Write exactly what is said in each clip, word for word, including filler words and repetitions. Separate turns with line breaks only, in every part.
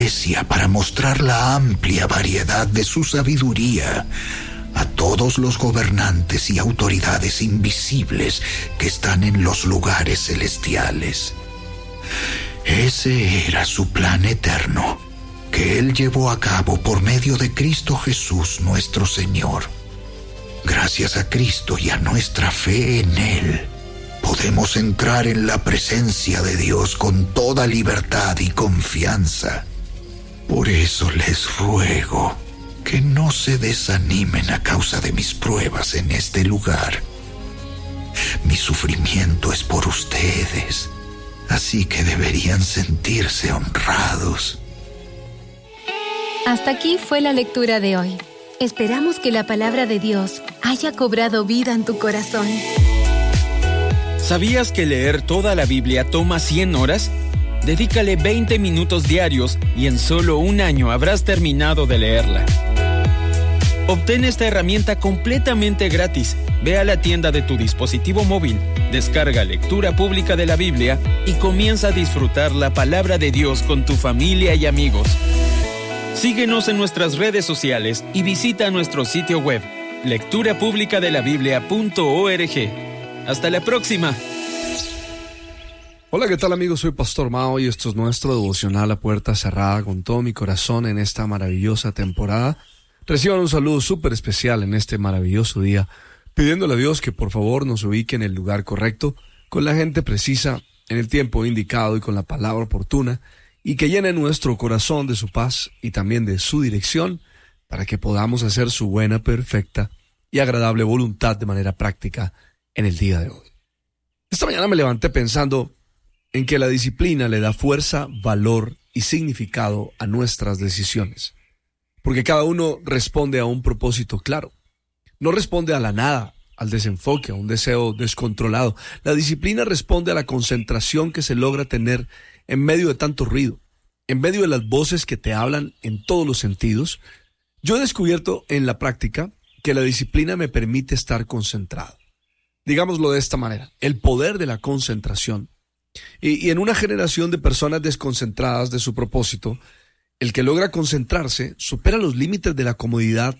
iglesia para mostrar la amplia variedad de su sabiduría a todos los gobernantes y autoridades invisibles que están en los lugares celestiales. Ese era su plan eterno, que Él llevó a cabo por medio de Cristo Jesús nuestro Señor. Gracias a Cristo y a nuestra fe en Él, podemos entrar en la presencia de Dios con toda libertad y confianza. Por eso les ruego que no se desanimen a causa de mis pruebas en este lugar. Mi sufrimiento es por ustedes, así que deberían sentirse honrados.
Hasta aquí fue la lectura de hoy. Esperamos que la palabra de Dios haya cobrado vida en tu corazón.
¿Sabías que leer toda la Biblia toma cien horas? Dedícale veinte minutos diarios y en solo un año habrás terminado de leerla. Obtén esta herramienta completamente gratis. Ve a la tienda de tu dispositivo móvil, descarga Lectura Pública de la Biblia y comienza a disfrutar la palabra de Dios con tu familia y amigos. Síguenos en nuestras redes sociales y visita nuestro sitio web, lectura pública de la biblia punto org. ¡Hasta la próxima!
Hola, ¿qué tal amigos? Soy Pastor Mao y esto es nuestro devocional a puerta cerrada con todo mi corazón en esta maravillosa temporada. Reciban un saludo súper especial en este maravilloso día, pidiéndole a Dios que por favor nos ubique en el lugar correcto, con la gente precisa, en el tiempo indicado y con la palabra oportuna, y que llene nuestro corazón de su paz y también de su dirección, para que podamos hacer su buena, perfecta y agradable voluntad de manera práctica en el día de hoy. Esta mañana me levanté pensando en que la disciplina le da fuerza, valor y significado a nuestras decisiones, porque cada uno responde a un propósito claro. No responde a la nada, al desenfoque, a un deseo descontrolado. La disciplina responde a la concentración que se logra tener en medio de tanto ruido, en medio de las voces que te hablan en todos los sentidos. Yo he descubierto en la práctica que la disciplina me permite estar concentrado. Digámoslo de esta manera, el poder de la concentración. Y, y en una generación de personas desconcentradas de su propósito, el que logra concentrarse supera los límites de la comodidad,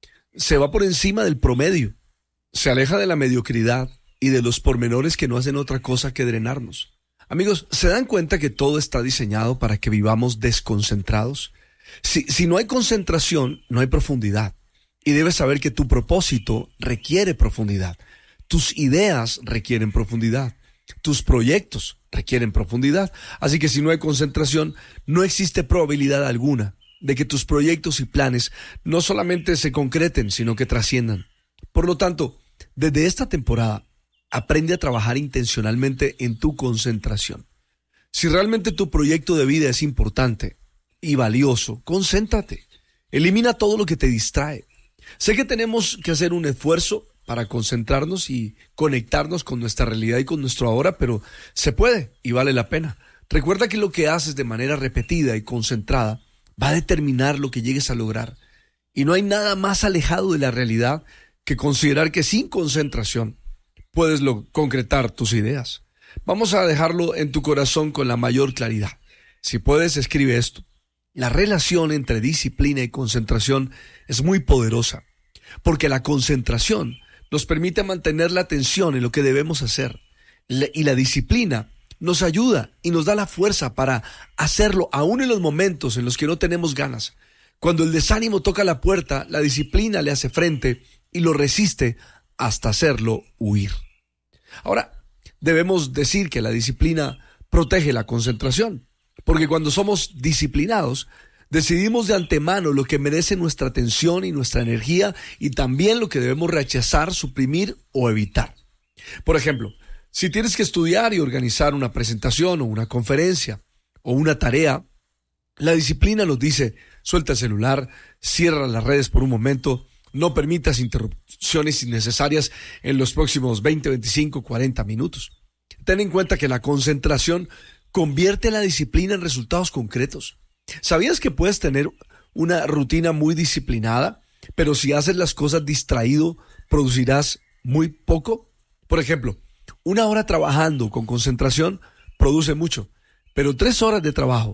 se va por encima del promedio, se aleja de la mediocridad y de los pormenores que no hacen otra cosa que drenarnos. Amigos, ¿se dan cuenta que todo está diseñado para que vivamos desconcentrados? Si, si no hay concentración, no hay profundidad. Y debes saber que tu propósito requiere profundidad. Tus ideas requieren profundidad. Tus proyectos requieren profundidad. Así que si no hay concentración, no existe probabilidad alguna de que tus proyectos y planes no solamente se concreten, sino que trasciendan. Por lo tanto, desde esta temporada, aprende a trabajar intencionalmente en tu concentración. Si realmente tu proyecto de vida es importante y valioso, concéntrate. Elimina todo lo que te distrae. Sé que tenemos que hacer un esfuerzo para concentrarnos y conectarnos con nuestra realidad y con nuestro ahora, pero se puede y vale la pena. Recuerda que lo que haces de manera repetida y concentrada va a determinar lo que llegues a lograr. Y no hay nada más alejado de la realidad que considerar que sin concentración puedes lo, concretar tus ideas. Vamos a dejarlo en tu corazón con la mayor claridad. Si puedes, escribe esto. La relación entre disciplina y concentración es muy poderosa, porque la concentración nos permite mantener la atención en lo que debemos hacer, y la disciplina nos ayuda y nos da la fuerza para hacerlo aún en los momentos en los que no tenemos ganas. Cuando el desánimo toca la puerta, la disciplina le hace frente y lo resiste hasta hacerlo huir. Ahora, debemos decir que la disciplina protege la concentración, porque cuando somos disciplinados, decidimos de antemano lo que merece nuestra atención y nuestra energía y también lo que debemos rechazar, suprimir o evitar. Por ejemplo, si tienes que estudiar y organizar una presentación o una conferencia o una tarea, la disciplina nos dice, suelta el celular, cierra las redes por un momento, no permitas interrupciones innecesarias en los próximos veinte, veinticinco, cuarenta minutos. Ten en cuenta que la concentración convierte la disciplina en resultados concretos. ¿Sabías que puedes tener una rutina muy disciplinada, pero si haces las cosas distraído, producirás muy poco? Por ejemplo, una hora trabajando con concentración produce mucho, pero tres horas de trabajo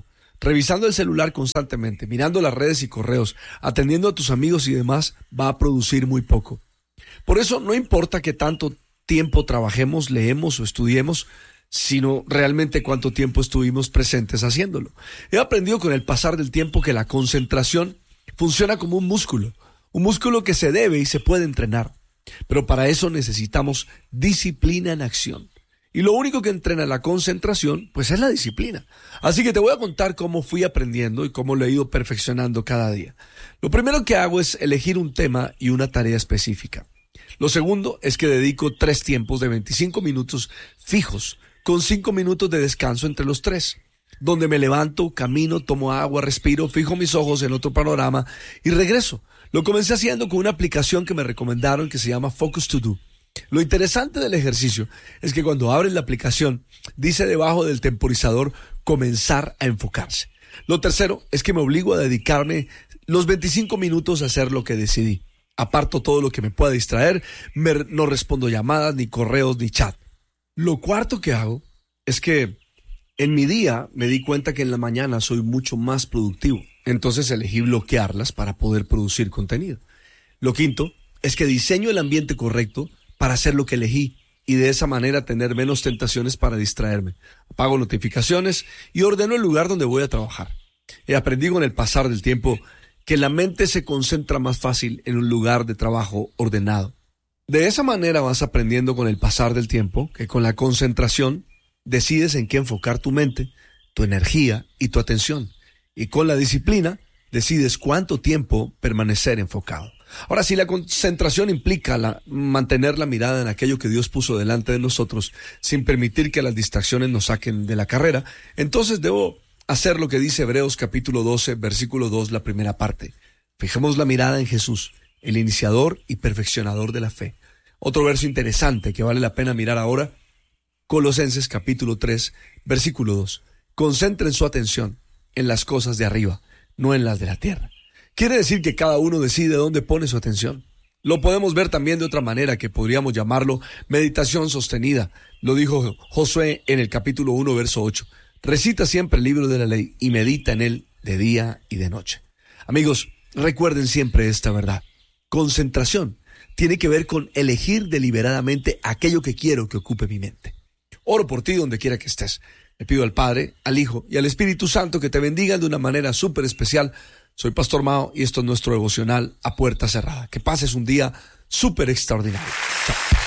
revisando el celular constantemente, mirando las redes y correos, atendiendo a tus amigos y demás, va a producir muy poco. Por eso no importa qué tanto tiempo trabajemos, leemos o estudiemos, sino realmente cuánto tiempo estuvimos presentes haciéndolo. He aprendido con el pasar del tiempo que la concentración funciona como un músculo, un músculo que se debe y se puede entrenar. Pero para eso necesitamos disciplina en acción. Y lo único que entrena la concentración, pues es la disciplina. Así que te voy a contar cómo fui aprendiendo y cómo lo he ido perfeccionando cada día. Lo primero que hago es elegir un tema y una tarea específica. Lo segundo es que dedico tres tiempos de veinticinco minutos fijos, con cinco minutos de descanso entre los tres, donde me levanto, camino, tomo agua, respiro, fijo mis ojos en otro panorama y regreso. Lo comencé haciendo con una aplicación que me recomendaron que se llama Focus To Do. Lo interesante del ejercicio es que cuando abres la aplicación, dice debajo del temporizador comenzar a enfocarse. Lo tercero es que me obligo a dedicarme los veinticinco minutos a hacer lo que decidí. Aparto todo lo que me pueda distraer, me, no respondo llamadas, ni correos, ni chat. Lo cuarto que hago es que en mi día me di cuenta que en la mañana soy mucho más productivo. Entonces elegí bloquearlas para poder producir contenido. Lo quinto es que diseño el ambiente correcto para hacer lo que elegí y de esa manera tener menos tentaciones para distraerme. Apago notificaciones y ordeno el lugar donde voy a trabajar. He aprendido con el pasar del tiempo que la mente se concentra más fácil en un lugar de trabajo ordenado. De esa manera vas aprendiendo con el pasar del tiempo que con la concentración decides en qué enfocar tu mente, tu energía y tu atención. Y con la disciplina decides cuánto tiempo permanecer enfocado. Ahora, si la concentración implica la, mantener la mirada en aquello que Dios puso delante de nosotros, sin permitir que las distracciones nos saquen de la carrera, entonces debo hacer lo que dice Hebreos capítulo doce, versículo dos, la primera parte. Fijemos la mirada en Jesús, el iniciador y perfeccionador de la fe. Otro verso interesante que vale la pena mirar ahora, Colosenses capítulo tres, versículo dos. Concentren su atención en las cosas de arriba, no en las de la tierra. Quiere decir que cada uno decide dónde pone su atención. Lo podemos ver también de otra manera, que podríamos llamarlo meditación sostenida. Lo dijo Josué en el capítulo uno, verso ocho. Recita siempre el libro de la ley y medita en él de día y de noche. Amigos, recuerden siempre esta verdad. Concentración tiene que ver con elegir deliberadamente aquello que quiero que ocupe mi mente. Oro por ti donde quiera que estés. Le pido al Padre, al Hijo y al Espíritu Santo que te bendigan de una manera súper especial. Soy Pastor Mao y esto es nuestro devocional A Puerta Cerrada. Que pases un día súper extraordinario. Chao.